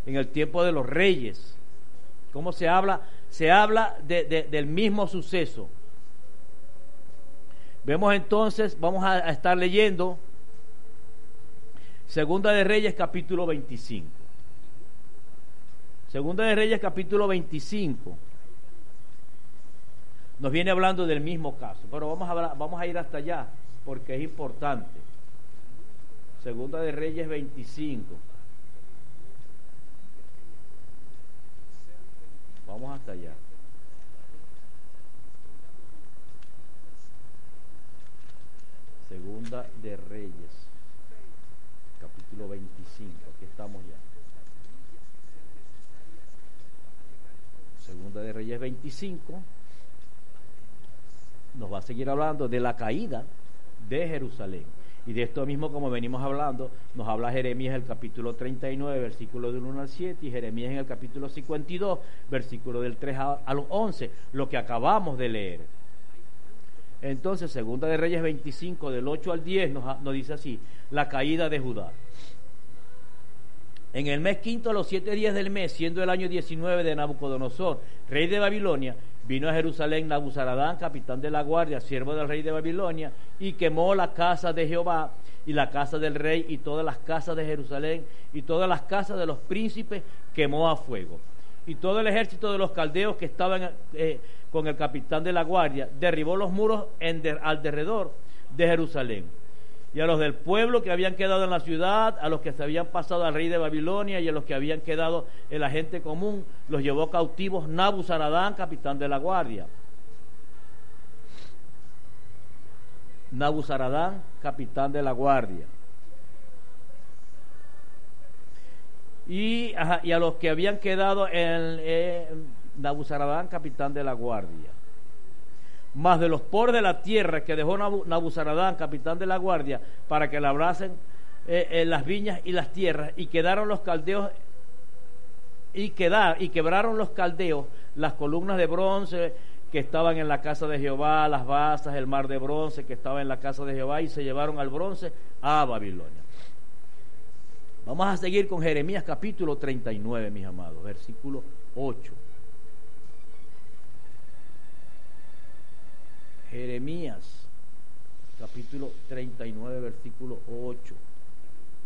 en el tiempo de los reyes. ¿Cómo se habla? Se habla del mismo suceso. Vemos entonces, vamos a estar leyendo Segunda de Reyes capítulo 25. Segunda de Reyes capítulo 25. Nos viene hablando del mismo caso, pero vamos a ir hasta allá porque es importante. Segunda de Reyes 25. Vamos hasta allá. Segunda de Reyes, capítulo 25. Aquí estamos ya. Segunda de Reyes 25. Nos va a seguir hablando de la caída de Jerusalén. Y de esto mismo, como venimos hablando, nos habla Jeremías en el capítulo 39, versículo del 1 al 7, y Jeremías en el capítulo 52, versículo del 3 al 11, lo que acabamos de leer. Entonces, Segunda de Reyes 25, del 8 al 10, nos dice así: la caída de Judá. En el mes quinto, a los 7 días del mes, siendo el año 19 de Nabucodonosor, rey de Babilonia, vino a Jerusalén Nabuzaradán, capitán de la guardia, siervo del rey de Babilonia, y quemó la casa de Jehová y la casa del rey y todas las casas de Jerusalén y todas las casas de los príncipes quemó a fuego. Y todo el ejército de los caldeos que estaban con el capitán de la guardia derribó los muros al derredor de Jerusalén. Y a los del pueblo que habían quedado en la ciudad, a los que se habían pasado al rey de Babilonia y a los que habían quedado en la gente común, los llevó cautivos Nabuzaradán, capitán de la guardia. Nabuzaradán, capitán de la guardia. Y a los que habían quedado en Nabuzaradán, capitán de la guardia. Más de los pobres de la tierra que dejó Nabuzaradán, capitán de la guardia, para que labrasen las viñas y las tierras, y quedaron los caldeos y quebraron los caldeos las columnas de bronce que estaban en la casa de Jehová, las basas, el mar de bronce que estaba en la casa de Jehová, y se llevaron al bronce a Babilonia. Vamos a seguir con Jeremías capítulo 39, mis amados, versículo 8. Jeremías capítulo 39, versículo 8.